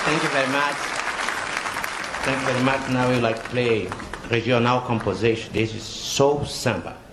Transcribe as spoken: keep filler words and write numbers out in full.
Thank you very much. Thank you very much. Now we like to play regional composition. This is So Samba.